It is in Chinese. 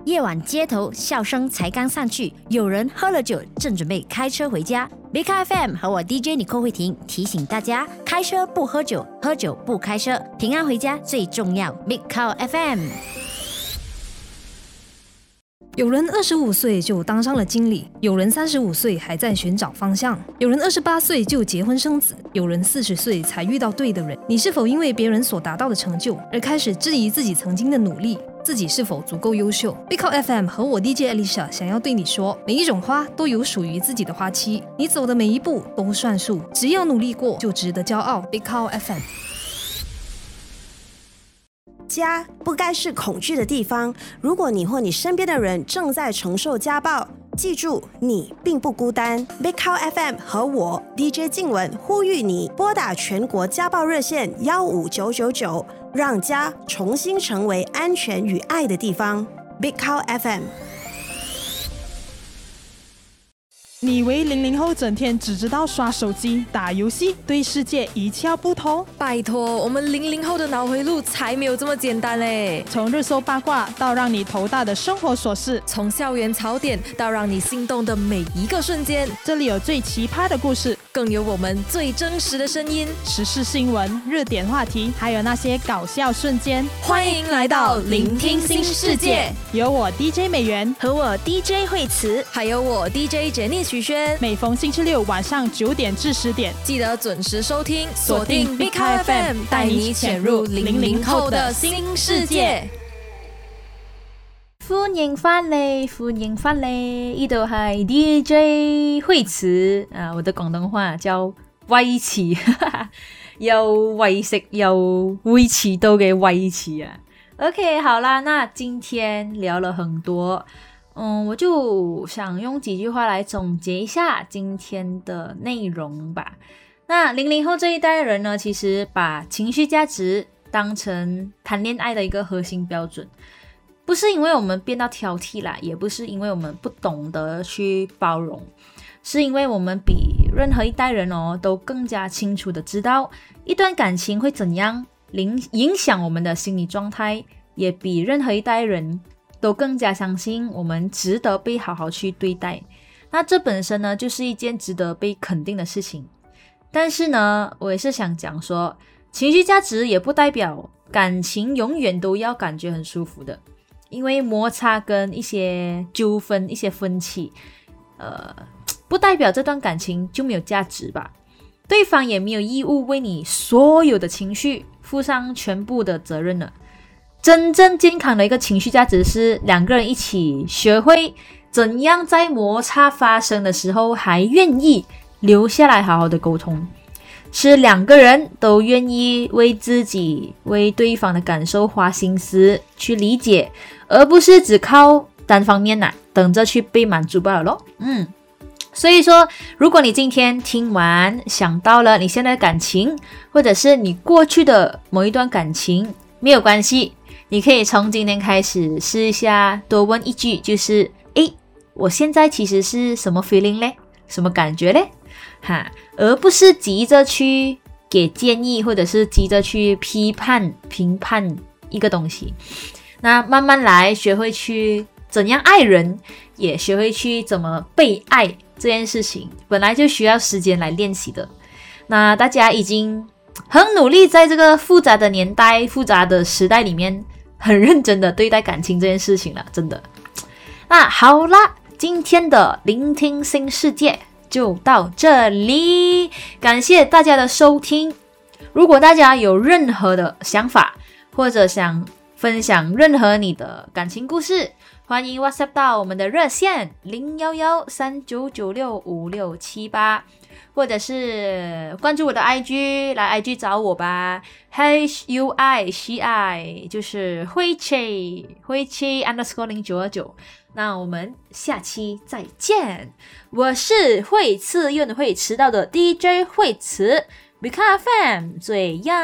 夜晚街头笑声才刚散去，有人喝了酒正准备开车回家。Big Car FM 和我 DJ 尼寇慧婷提醒大家，开车不喝酒，喝酒不开车，平安回家最重要。Big Car FM。 有人25岁就当上了经理，有人35岁还在寻找方向，有人28岁就结婚生子，有人40岁才遇到对的人。你是否因为别人所达到的成就而开始质疑自己曾经的努力？自己是否足够优秀？ Big Car FM 和我 DJ Alicia 想要对你说，每一种花都有属于自己的花期，你走的每一步都算数，只要努力过就值得骄傲。 Big Car FM。 家不该是恐惧的地方。如果你或你身边的人正在承受家暴，记住你并不孤单。 Big Car FM 和我 DJ 静雯呼吁你拨打全国家暴热线15999，让家重新成为安全与爱的地方。 Big Car FM。 你以为00后整天只知道刷手机、打游戏，对世界一窍不通？ 拜托，我们00后的脑回路才没有这么简单嘞！ 从热搜八卦到让你头大的生活琐事， 从校园槽点到让你心动的每一个瞬间， 这里有最奇葩的故事， 更有我们最真实的声音， 时事新闻、热点话题，还有那些搞笑瞬间。 欢迎来到聆听新世界， 有我 DJ 美元和我 DJ 慧慈， 还有我 DJ Jenny许轩。 每逢星期六晚上9点至10点， 记得准时收听，锁定 Big Car FM， 带你潜入00後的新世界。 歡迎返嚟，呢度係 DJ 慧慈我的廣東話叫威慈又為食又會遲到嘅威慈啊。OK， 好啦，那今天聊了很多，我就想用幾句話來總結一下今天的內容吧。那00後這一代人呢，其實把情緒價值當成談戀愛的一個核心標準，不是因為我們變到挑剔啦，也不是因為我們不懂得去包容，是因為我們比任何一代人都更加清楚的知道一段感情會怎樣影響我們的心理狀態，也比任何一代人都更加相信我們值得被好好去對待。那這本身呢，就是一件值得被肯定的事情。但是呢，我也是想講說，情緒價值也不代表感情永遠都要感覺很舒服的，因為摩擦跟一些糾紛、一些分歧，不代表這段感情就沒有價值吧。對方也沒有義務為你所有的情緒負上全部的責任了。真正健康的一個情緒價值是兩個人一起學會怎樣在摩擦發生的時候還願意留下來好好的溝通，是兩個人都願意為自己為對方的感受花心思去理解，而不是只靠單方面等着去被滿足罷了咯。所以說，如果你今天聽完想到了你現在的感情，或者是你過去的某一段感情，沒有關係，你可以從今天開始試一下，多問一句，就是我現在其實是什麼 feeling 呢？什麼感覺呢？而不是急着去給建議，或者是急着去批判評判一個東西。那慢慢來，學會去怎樣愛人，也學會去怎麼被愛，這件事情本來就需要時間來練習的。那大家已經很努力在這個複雜的年代、複雜的時代裡面，很認真的對待感情這件事情了，真的。那好啦，今天的聆聽新世界就到這裡，感謝大家的收聽。如果大家有任何的想法，或者想分享任何你的感情故事，歡迎 WhatsApp 到我們的熱線01139965678，或者是關注我的 IG， 來 IG 找我吧， HUICI 就是慧氣 _0929。那我們下期再見，我是會次又會遲到的 DJ 慧慈，Big Car FM 最樣。